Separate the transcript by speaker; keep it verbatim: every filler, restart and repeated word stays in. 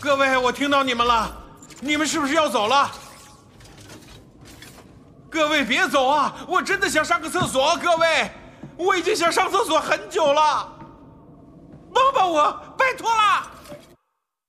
Speaker 1: 各位，我听到你们了，你们是不是要走了？各位别走啊！我真的想上个厕所，各位，我已经想上厕所很久了，帮帮我，拜托了。